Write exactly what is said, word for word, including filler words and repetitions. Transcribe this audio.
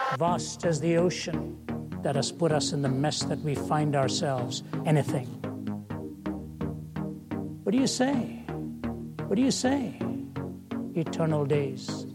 vast as the ocean that has put us in the mess that we find ourselves, anything. What do you say? What do you say? Eternal days.